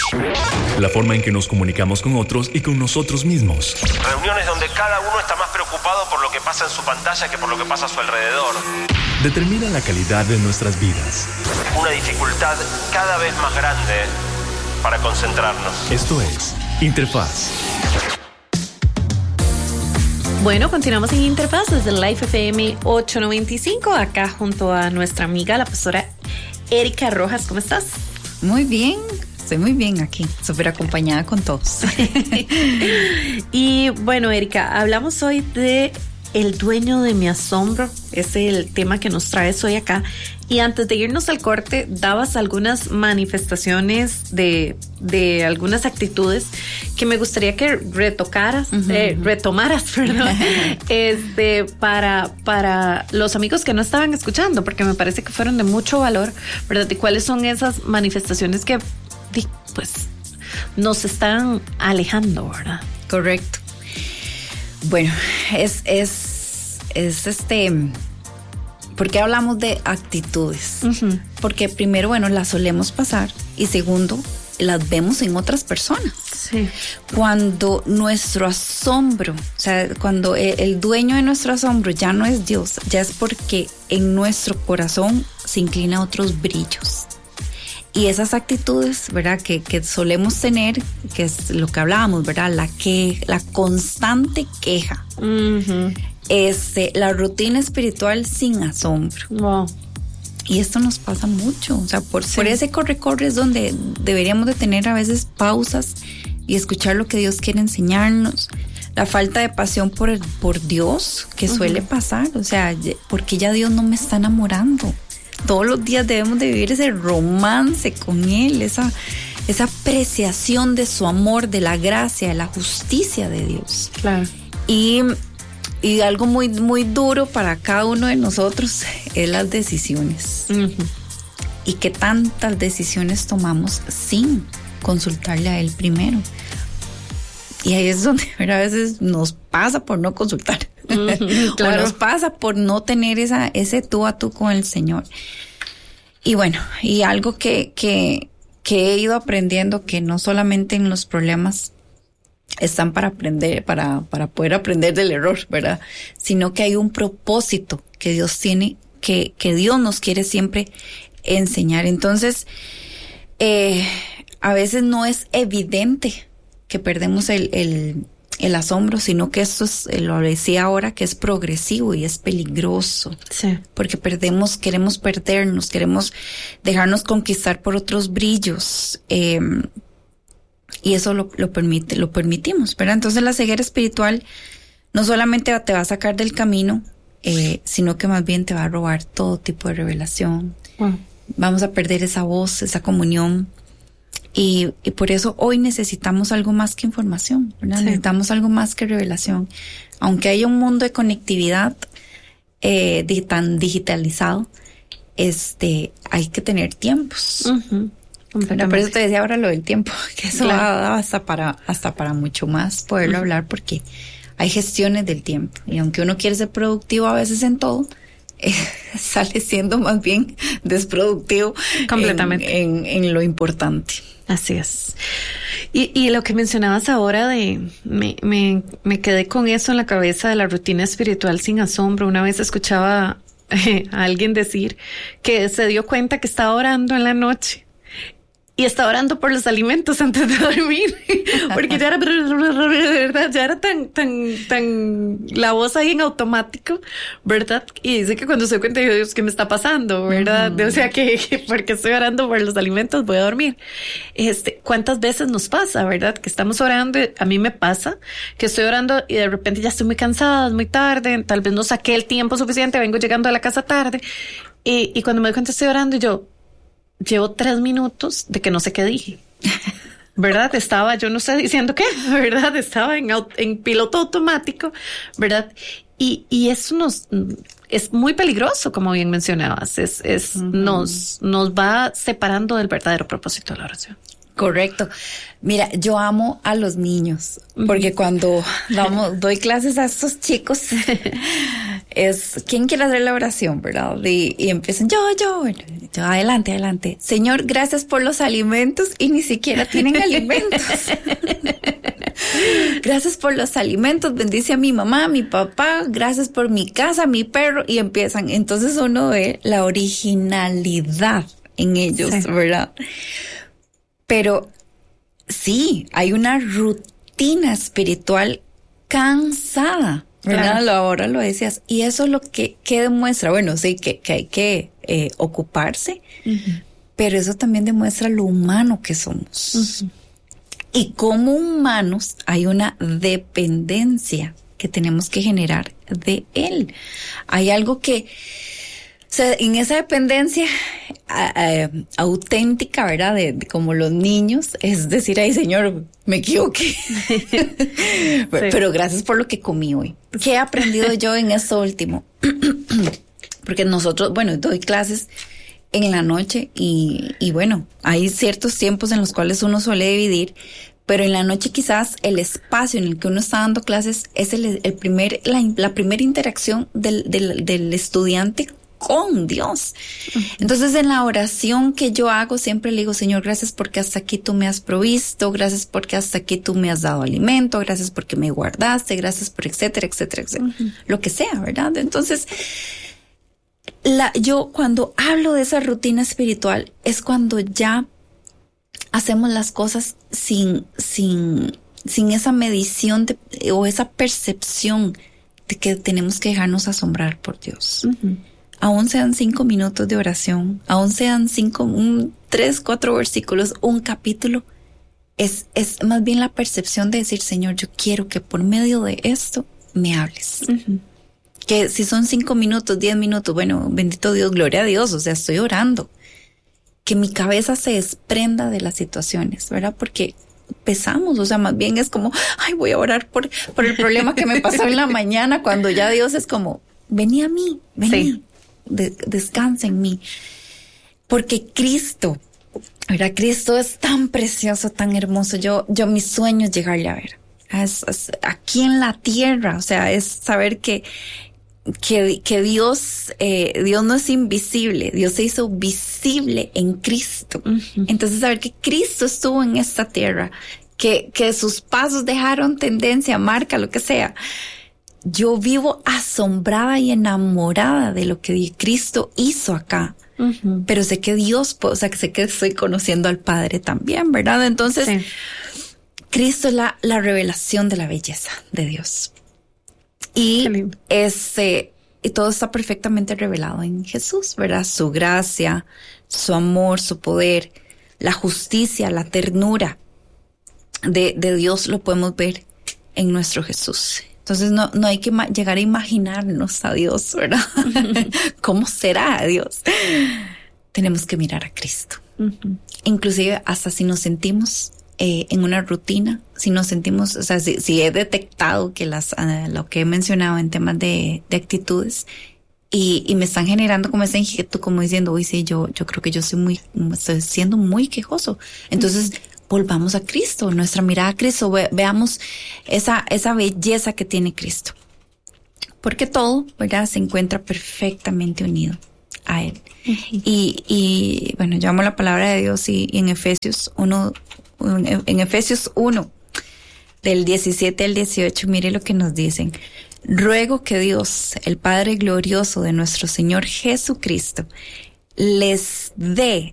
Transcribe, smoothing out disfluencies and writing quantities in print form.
La forma en que nos comunicamos con otros y con nosotros mismos. Reuniones donde cada uno está más preocupado por lo que pasa en su pantalla que por lo que pasa a su alrededor. Determina la calidad de nuestras vidas. Una dificultad cada vez más grande para concentrarnos. Esto es Interfaz. Bueno, continuamos en Interfaz desde el Life FM 895, acá junto a nuestra amiga, la pastora Erika Rojas. ¿Cómo estás? Muy bien, estoy muy bien aquí, súper acompañada con todos. Y bueno, Erika, hablamos hoy de el dueño de mi asombro. Es el tema que nos traes hoy acá. Y antes de irnos al corte, dabas algunas manifestaciones de algunas actitudes que me gustaría que retomaras, perdón, para los amigos que no estaban escuchando, porque me parece que fueron de mucho valor, ¿verdad? ¿Y cuáles son esas manifestaciones que, pues, nos están alejando, verdad? Correcto. Bueno, ¿por qué hablamos de actitudes? Uh-huh. Porque primero, bueno, las solemos pasar y segundo, las vemos en otras personas. Sí. Cuando nuestro asombro, o sea, cuando el dueño de nuestro asombro ya no es Dios, ya es porque en nuestro corazón se inclina a otros brillos. Y esas actitudes, ¿verdad? Que solemos tener, que es lo que hablábamos, ¿verdad? La constante queja. Uh-huh. La rutina espiritual sin asombro. Wow. Y esto nos pasa mucho, o sea, por ese corre es donde deberíamos de tener a veces pausas y escuchar lo que Dios quiere enseñarnos. La falta de pasión por Dios que suele pasar, o sea, porque ya Dios no me está enamorando. Todos los días debemos de vivir ese romance con Él, esa apreciación de su amor, de la gracia, de la justicia de Dios. Claro. Y algo muy, muy duro para cada uno de nosotros es las decisiones. Uh-huh. Y que tantas decisiones tomamos sin consultarle a Él primero. Y ahí es donde a veces nos pasa por no consultar. Uh-huh, claro. O nos pasa por no tener ese tú a tú con el Señor. Y bueno, y algo que he ido aprendiendo, que no solamente en los problemas están para aprender, para poder aprender del error, ¿verdad? Sino que hay un propósito que Dios tiene, que Dios nos quiere siempre enseñar. Entonces, a veces no es evidente que perdemos el asombro, sino que esto es, lo decía ahora, que es progresivo y es peligroso. Sí. Porque queremos perdernos, queremos dejarnos conquistar por otros brillos, y eso lo permitimos, ¿verdad? Entonces la ceguera espiritual no solamente te va a sacar del camino, sino que más bien te va a robar todo tipo de revelación. Wow. Vamos a perder esa voz, esa comunión. Y por eso hoy necesitamos algo más que información, ¿verdad? Sí. Necesitamos algo más que revelación. Aunque haya un mundo de conectividad tan digitalizado, hay que tener tiempos. Uh-huh. Por eso te decía ahora lo del tiempo, que eso va hasta para mucho más poderlo hablar, porque hay gestiones del tiempo. Y aunque uno quiere ser productivo a veces en todo, sale siendo más bien desproductivo completamente en lo importante. Así es. Y lo que mencionabas ahora me quedé con eso en la cabeza, de la rutina espiritual sin asombro. Una vez escuchaba a alguien decir que se dio cuenta que estaba orando en la noche y estaba orando por los alimentos antes de dormir, porque ya era, de verdad, ya era tan la voz ahí en automático, ¿verdad? Y dice que cuando se dio cuenta, Dios, ¿qué me está pasando? ¿Verdad? Uh-huh. O sea, que porque estoy orando por los alimentos voy a dormir. ¿Cuántas veces nos pasa, verdad? Que estamos orando, a mí me pasa que estoy orando y de repente ya estoy muy cansada, es muy tarde, tal vez no saqué el tiempo suficiente, vengo llegando a la casa tarde, y cuando me doy cuenta estoy orando y yo llevo 3 minutos de que no sé qué dije, ¿verdad? Estaba, yo no sé diciendo qué, ¿verdad? Estaba en piloto automático, ¿verdad? Y eso es muy peligroso, como bien mencionabas. Uh-huh. Nos va separando del verdadero propósito de la oración. Correcto. Mira, yo amo a los niños, porque cuando doy clases a estos chicos, es, ¿quién quiere hacer la oración, verdad? Y empiezan, yo, adelante. Señor, gracias por los alimentos, y ni siquiera tienen alimentos. Gracias por los alimentos, bendice a mi mamá, a mi papá, gracias por mi casa, mi perro, y empiezan. Entonces uno ve la originalidad en ellos, sí, ¿verdad? Pero sí, hay una rutina espiritual cansada, ¿verdad? Claro. Ahora lo decías. Y eso es lo que demuestra, bueno, sí, que hay que ocuparse, pero eso también demuestra lo humano que somos. Y como humanos hay una dependencia que tenemos que generar de Él. Hay algo que, o sea, en esa dependencia auténtica, ¿verdad? De como los niños, es decir, ay, Señor, me equivoqué. Sí. Pero gracias por lo que comí hoy. ¿Qué he aprendido yo en esto último? Porque nosotros, bueno, doy clases en la noche y bueno, hay ciertos tiempos en los cuales uno suele dividir, pero en la noche quizás el espacio en el que uno está dando clases es la primera interacción del estudiante con Dios. Entonces en la oración que yo hago siempre le digo, Señor, gracias porque hasta aquí tú me has provisto, gracias porque hasta aquí tú me has dado alimento, gracias porque me guardaste, gracias por etcétera, lo que sea, ¿verdad? Entonces yo cuando hablo de esa rutina espiritual es cuando ya hacemos las cosas sin esa medición o esa percepción de que tenemos que dejarnos asombrar por Dios. Aún sean 5 minutos de oración, aún sean 3, 4 versículos, un capítulo, es más bien la percepción de decir, Señor, yo quiero que por medio de esto me hables. Que si son 5 minutos, 10 minutos, bueno, bendito Dios, gloria a Dios, o sea, estoy orando. Que mi cabeza se desprenda de las situaciones, ¿verdad? Porque pesamos, o sea, más bien es como, ay, voy a orar por el problema que me pasó en la mañana, cuando ya Dios es como, vení a mí, vení, sí, descansa en mí. Porque Cristo, ¿verdad? Cristo es tan precioso, tan hermoso. Yo mi sueño es llegarle a ver. Es aquí en la tierra, o sea, es saber que Dios no es invisible, Dios se hizo visible en Cristo. Entonces saber que Cristo estuvo en esta tierra, que sus pasos dejaron tendencia, marca, lo que sea. Yo vivo asombrada y enamorada de lo que Cristo hizo acá. Pero sé que Dios, o sea, que sé que estoy conociendo al Padre también, ¿verdad? Entonces, sí, Cristo es la revelación de la belleza de Dios. Y todo está perfectamente revelado en Jesús, ¿verdad? Su gracia, su amor, su poder, la justicia, la ternura de Dios lo podemos ver en nuestro Jesús. Entonces no hay que llegar a imaginarnos a Dios, ¿verdad? ¿Cómo será Dios? Tenemos que mirar a Cristo. Inclusive hasta si nos sentimos en una rutina, si nos sentimos, o sea, si he detectado que lo que he mencionado en temas de actitudes y me están generando como ese inquietud, como diciendo, uy, sí, yo creo que yo estoy siendo muy quejoso. Entonces, volvamos a Cristo, nuestra mirada a Cristo, veamos esa belleza que tiene Cristo. Porque todo, ¿verdad?, se encuentra perfectamente unido a Él. Y bueno, yo amo la palabra de Dios y en Efesios 1, del 17 al 18, mire lo que nos dicen. Ruego que Dios, el Padre glorioso de nuestro Señor Jesucristo, les dé